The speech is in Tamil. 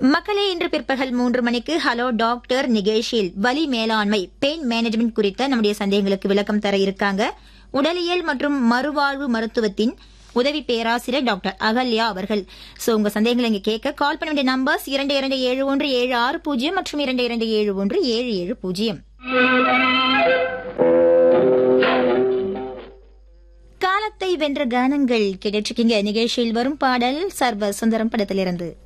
மக்களே, இன்று பிற்பகல் 3 மணிக்கு ஹலோ டாக்டர் நிகழ்ச்சியில் வலி மேலாண்மை பெயின் மேனேஜ்மெண்ட் குறித்த நம்முடைய சந்தேகங்களுக்கு விளக்கம் தர இருக்காங்க உடலியல் மற்றும் மறுவாழ்வு மருத்துவத்தின் உதவி பேராசிரியர் டாக்டர் அகல்யா அவர்கள். சோ உங்க சந்தேகங்களை இங்க கேட்க கால் பண்ண வேண்டிய நம்பர்ஸ் 227176 மற்றும் 227177. காலத்தை வென்ற கானங்கள் கேட்டிருக்கீங்க. நிகழ்ச்சியில் வரும் பாடல் சர்வ சுந்தரம் படத்திலிருந்து.